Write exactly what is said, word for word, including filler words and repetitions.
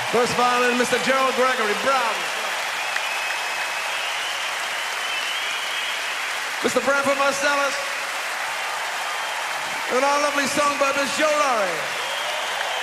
First violin, Mister Gerald Gregory, bravo. Mister Branford Marcellus, and our lovely songbird, Miss Joe Laurie.